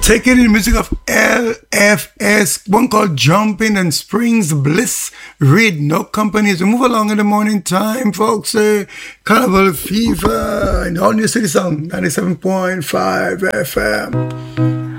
Taking in the music of LFS, one called Jumping and Springs Bliss, Read No Company. As we move along in the morning time, folks, Carnival Fever, and all new city song, 97.5 FM.